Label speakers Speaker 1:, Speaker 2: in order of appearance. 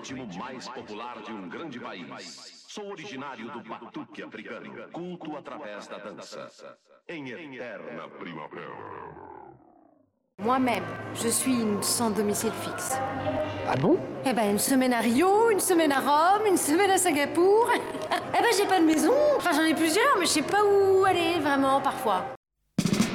Speaker 1: ritmo mais popular de um grande país. Sou originário do batuque africano, culto através da dança. Em eterna primavera.
Speaker 2: Moi-même, je suis une sans domicile fixe.
Speaker 3: Ah bon?
Speaker 2: Eh ben, une semaine à Rio, une semaine à Rome, une semaine à Singapour. Eh ben, j'ai pas de maison. Enfin, j'en ai plusieurs, mais je sais pas où aller vraiment parfois.